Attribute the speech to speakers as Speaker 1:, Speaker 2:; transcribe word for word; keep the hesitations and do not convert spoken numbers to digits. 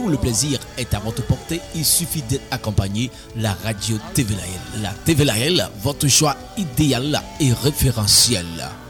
Speaker 1: tout le plaisir est à votre portée. Il suffit d'être accompagné. La radio T V L. La T V L, votre choix idéal et référentiel.